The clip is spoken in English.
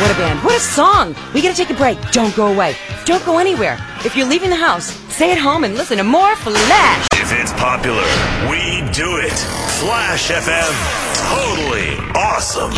what a band. What a song. We gotta take a break. Don't go away. Don't go anywhere. If you're leaving the house, stay at home and listen to more Flash. If it's popular, we do it. Flash FM. Totally awesome.